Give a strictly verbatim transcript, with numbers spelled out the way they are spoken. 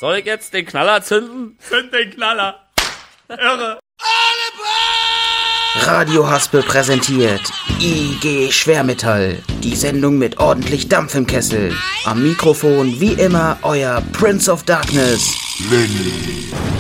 Soll ich jetzt den Knaller zünden? Zünd den Knaller. Irre. Radio Haspel präsentiert I G Schwermetall. Die Sendung mit ordentlich Dampf im Kessel. Am Mikrofon wie immer euer Prince of Darkness, Lenny.